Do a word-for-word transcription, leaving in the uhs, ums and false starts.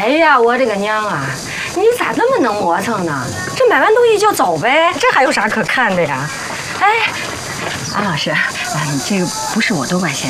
哎呀，我的个娘啊！你咋那么能磨蹭呢？这买完东西就走呗，这还有啥可看的呀？哎，安老师，哎，这个不是我多管闲